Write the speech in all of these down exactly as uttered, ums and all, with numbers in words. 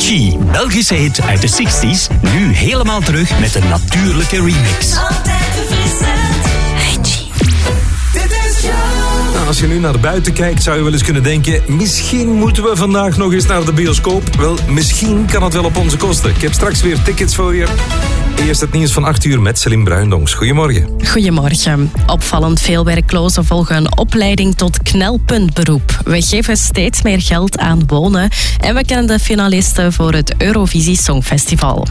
Avicii, Belgische hit uit de zestig's, nu helemaal terug met een natuurlijke remix. Altijd verfrissend. Avicii. Nou, als je nu naar buiten kijkt, zou je wel eens kunnen denken, misschien moeten we vandaag nog eens naar de bioscoop. Wel, misschien kan het wel op onze kosten. Ik heb straks weer tickets voor je. Eerst het nieuws van acht uur met Celine Bruindongs. Goedemorgen. Goedemorgen. Opvallend veel werklozen volgen een opleiding tot knelpuntberoep. We geven steeds meer geld aan wonen en we kennen de finalisten voor het Eurovisie Songfestival.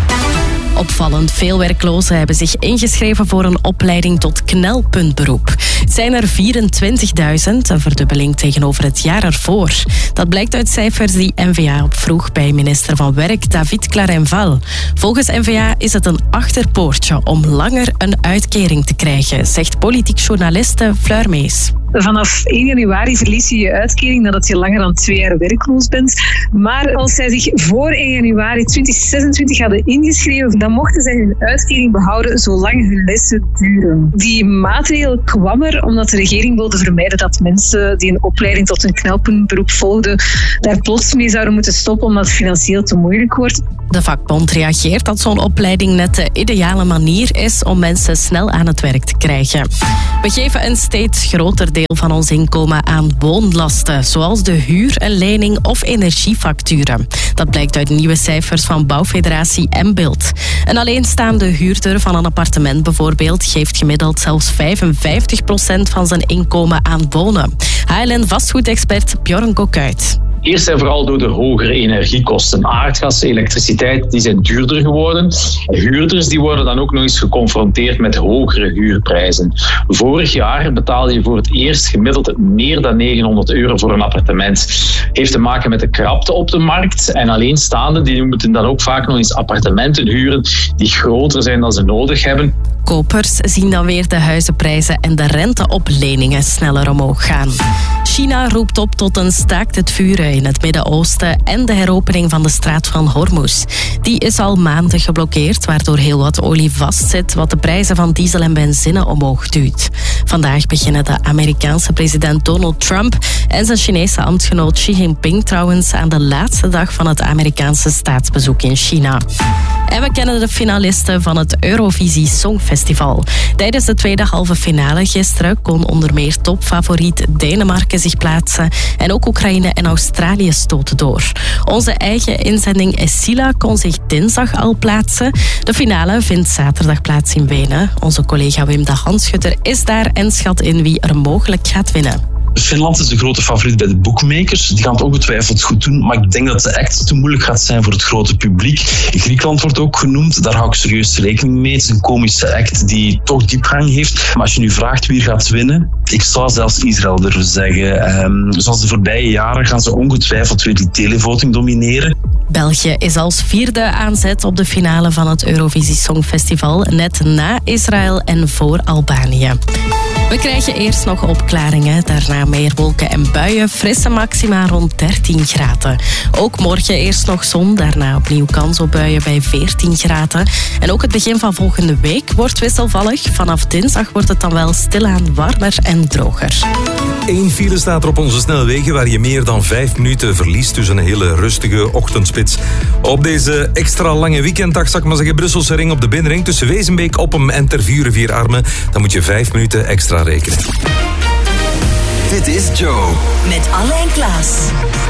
Opvallend veel werklozen hebben zich ingeschreven voor een opleiding tot knelpuntberoep. Het zijn er vierentwintigduizend, een verdubbeling tegenover het jaar ervoor. Dat blijkt uit cijfers die N V A opvroeg bij minister van Werk David Clarenval. Volgens N V A is het een achterpoortje om langer een uitkering te krijgen, zegt politiek journaliste Fleur Mees. Vanaf één januari verlies je je uitkering nadat je langer dan twee jaar werkloos bent. Maar als zij zich voor één januari tweeduizend zesentwintig hadden ingeschreven, dan mochten zij hun uitkering behouden zolang hun lessen duren. Die maatregel kwam er omdat de regering wilde vermijden dat mensen die een opleiding tot een knelpuntberoep volgden, daar plots mee zouden moeten stoppen omdat het financieel te moeilijk wordt. De vakbond reageert dat zo'n opleiding net de ideale manier is om mensen snel aan het werk te krijgen. We geven een steeds groter deel van ons inkomen aan woonlasten, zoals de huur, een lening of energiefacturen. Dat blijkt uit nieuwe cijfers van Bouwfederatie en Beeld. Een alleenstaande huurder van een appartement bijvoorbeeld geeft gemiddeld zelfs vijfenvijftig procent van zijn inkomen aan wonen. H L N-vastgoedexpert Bjorn Kokuit. Eerst en vooral door de hogere energiekosten. Aardgas, elektriciteit, die zijn duurder geworden. Huurders die worden dan ook nog eens geconfronteerd met hogere huurprijzen. Vorig jaar betaalde je voor het eerst gemiddeld meer dan negenhonderd euro voor een appartement. Heeft te maken met de krapte op de markt. En alleenstaanden die moeten dan ook vaak nog eens appartementen huren die groter zijn dan ze nodig hebben. Kopers zien dan weer de huizenprijzen en de rente op leningen sneller omhoog gaan. China roept op tot een staakt het vuren in het Midden-Oosten en de heropening van de straat van Hormuz. Die is al maanden geblokkeerd, waardoor heel wat olie vastzit, wat de prijzen van diesel en benzine omhoog duwt. Vandaag beginnen de Amerikaanse president Donald Trump en zijn Chinese ambtgenoot Xi Jinping trouwens aan de laatste dag van het Amerikaanse staatsbezoek in China. En we kennen de finalisten van het Eurovisie Songfestival. Tijdens de tweede halve finale gisteren kon onder meer topfavoriet Denemarken zich plaatsen en ook Oekraïne en Australië stoten door. Onze eigen inzending Essila kon zich dinsdag al plaatsen. De finale vindt zaterdag plaats in Wenen. Onze collega Wim de Hanschutter is daar en schat in wie er mogelijk gaat winnen. Finland is de grote favoriet bij de bookmakers. Die gaan het ongetwijfeld goed doen, maar ik denk dat de act te moeilijk gaat zijn voor het grote publiek. Griekenland wordt ook genoemd, daar hou ik serieus rekening mee. Het is een komische act die toch diepgang heeft. Maar als je nu vraagt wie gaat winnen, ik zou zelfs Israël durven zeggen. Um, zoals de voorbije jaren gaan ze ongetwijfeld weer die televoting domineren. België is als vierde aan zet op de finale van het Eurovisie Songfestival, net na Israël en voor Albanië. We krijgen eerst nog opklaringen, daarna meer wolken en buien, frisse maxima rond dertien graden. Ook morgen eerst nog zon, daarna opnieuw kans op buien bij veertien graden. En ook het begin van volgende week wordt wisselvallig. Vanaf dinsdag wordt het dan wel stilaan warmer en droger. Eén file staat er op onze snelwegen waar je meer dan vijf minuten verliest, dus een hele rustige ochtendspits. Op deze extra lange weekenddag, zal ik maar zeggen, Brusselse ring op de binnenring tussen Wezenbeek, Oppem en Tervuren-Vierarmen. Dan moet je vijf minuten extra rekenen. Dit is Joe. Met Alain Klaas.